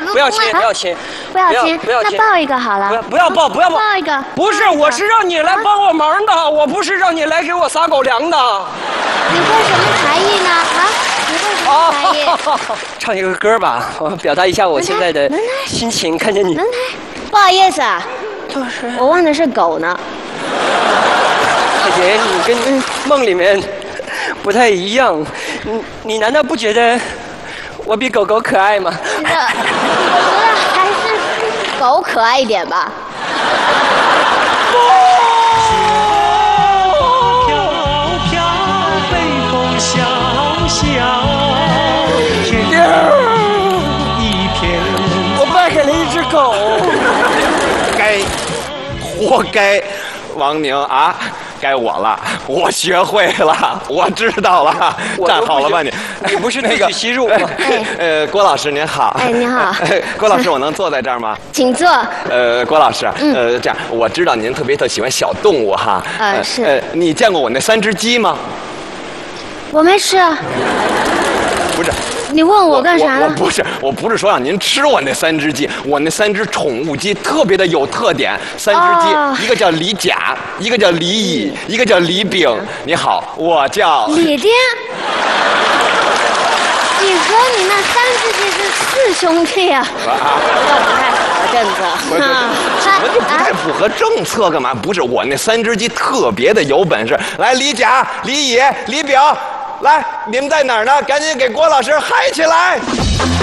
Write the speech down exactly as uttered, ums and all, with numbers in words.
不要亲，不要亲， 不要亲，那抱一个好了。 不要不要抱，不要抱， 抱一个。 不是，我是让你来帮我忙的，我不是让你来给我撒狗粮的。 你会什么才艺呢？啊，你会什么才艺？ 唱一个歌吧，我表达一下我现在的心情。看见你， 不好意思啊， 就是我问的是狗呢。 姐姐，你跟梦里面不太一样，你你难道不觉得我比狗狗可爱吗？ 我觉得还是狗可爱一点吧。 飘飘，北风萧萧，天一片。 我败给了一只狗， 该，活该，王宁啊！该我了，我学会了，我知道了。站好了吧你？ 你不是那个吸入吗？ 呃，郭老师您好。 哎，你好。 郭老师，我能坐在这儿吗？ 请坐。 呃，郭老师，呃，这样，我知道您特别特喜欢小动物哈。 呃，是。 呃，你见过我那三只鸡吗？ 我没吃。 不是。 你问我干啥呢？ 我不是，我不是说让您吃我那三只鸡，我那三只宠物鸡特别的有特点。三只鸡，哦、一个叫李甲，一个叫李乙，一个叫李丙。你好，我叫李丁。你和你那三只鸡是四兄弟啊？这不太符合政策。 怎么就不太符合政策？干嘛？不是，我那三只鸡特别的有本事。来，李甲、李乙、李丙。来，你们在哪儿呢？赶紧给郭老师嗨起来！